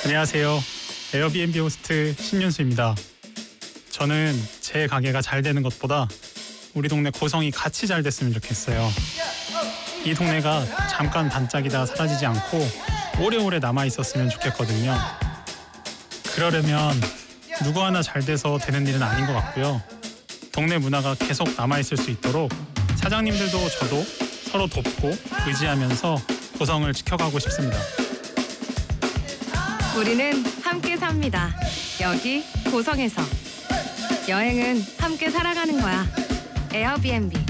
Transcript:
안녕하세요. 에어비앤비 호스트 신윤수입니다. 저는 제 가게가 잘 되는 것보다 우리 동네 고성이 같이 잘 됐으면 좋겠어요. 이 동네가 잠깐 반짝이다 사라지지 않고 오래오래 남아있었으면 좋겠거든요. 그러려면 누구 하나 잘 돼서 되는 일은 아닌 것 같고요. 동네 문화가 계속 남아있을 수 있도록 사장님들도 저도 서로 돕고 의지하면서 고성을 지켜가고 싶습니다. 우리는 함께 삽니다. 여기 고성에서. 여행은 함께 살아가는 거야. 에어비앤비.